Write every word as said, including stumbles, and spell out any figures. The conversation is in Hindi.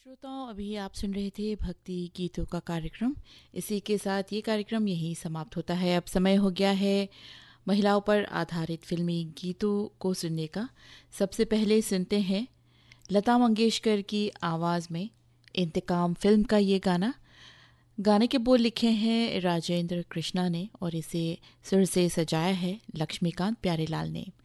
श्रोताओं, अभी आप सुन रहे थे भक्ति गीतों का कार्यक्रम। इसी के साथ ये कार्यक्रम यहीं समाप्त होता है। अब समय हो गया है महिलाओं पर आधारित फिल्मी गीतों को सुनने का। सबसे पहले सुनते हैं लता मंगेशकर की आवाज़ में इंतकाम फिल्म का ये गाना। गाने के बोल लिखे हैं राजेंद्र कृष्णा ने और इसे सुर से सजाया है लक्ष्मीकांत प्यारेलाल ने।